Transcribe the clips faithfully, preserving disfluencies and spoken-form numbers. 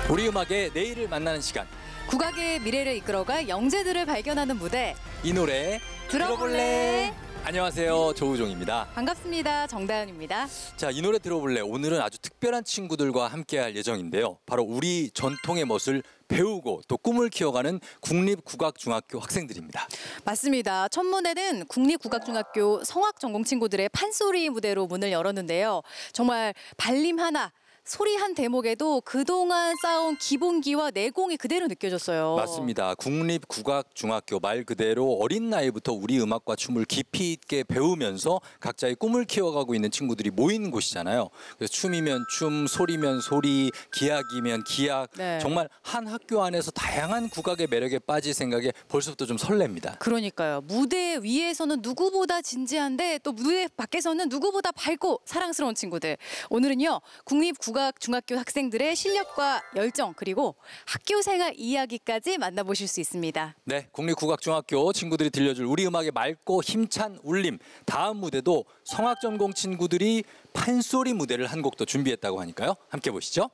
우리 음악의 내일을 만나는 시간. 국악의 미래를 이끌어갈 영재들을 발견하는 무대. 이 노래 들어볼래? 안녕하세요, 조우종입니다. 반갑습니다. 정다은입니다. 자, 이 노래 들어볼래. 오늘은 아주 특별한 친구들과 함께할 예정인데요. 바로 우리 전통의 멋을 배우고 또 꿈을 키워가는 국립국악중학교 학생들입니다. 맞습니다. 첫 무대는 국립국악중학교 성악 전공 친구들의 판소리 무대로 문을 열었는데요. 정말 발림 하나, 소리 한 대목에도 그동안 쌓아온 기본기와 내공이 그대로 느껴졌어요. 맞습니다. 국립국악중학교 말 그대로 어린 나이부터 우리 음악과 춤을 깊이 있게 배우면서 각자의 꿈을 키워가고 있는 친구들이 모인 곳이잖아요. 그래서 춤이면 춤, 소리면 소리, 기악이면 기악. 네. 정말 한 학교 안에서 다양한 국악의 매력에 빠질 생각에 벌써부터 좀 설렙니다. 그러니까요. 무대 위에서는 누구보다 진지한데 또 무대 밖에서는 누구보다 밝고 사랑스러운 친구들. 오늘은요. 국립국악 중학교 학생들의 실력과 열정 그리고 학교 생활 이야기까지 만나보실 수 있습니다. 네, 국립국악중학교 친구들이 들려줄 우리 음악의 맑고 힘찬 울림. 다음 무대도 성악 전공 친구들이 판소리 무대를 한 곡도 준비했다고 하니까요. 함께 보시죠.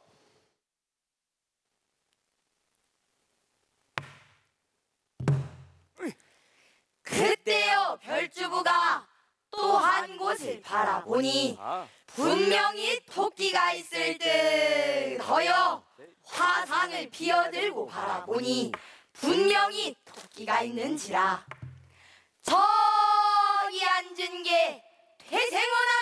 그때여 별주부가 또 한 곳을 바라보니 분명히 토끼가 있을 듯 허여 화상을 피어들고 바라보니 분명히 토끼가 있는지라 저기 앉은 게 퇴생원아